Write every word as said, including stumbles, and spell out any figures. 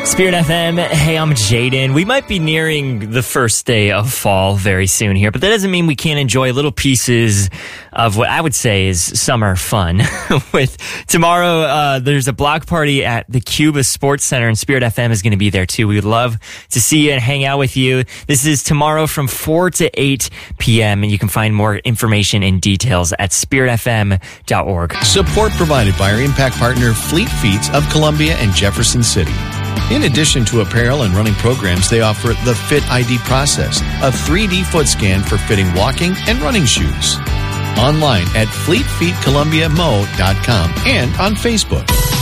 Spirit F M, hey, I'm Jaden. We might be nearing the first day of fall very soon here, but that doesn't mean we can't enjoy little pieces of what I would say is summer fun. With tomorrow, uh, there's a block party at the Cuba Sports Center, and Spirit F M is going to be there too. We would love to see you and hang out with you. This is tomorrow from four to eight p.m., and you can find more information and details at spirit f m dot org. Support provided by our impact partner, Fleet Feet of Columbia and Jefferson City. In addition to apparel and running programs, they offer the Fit I D process, a three D foot scan for fitting walking and running shoes. Online at fleet feet columbia mo dot com and on Facebook.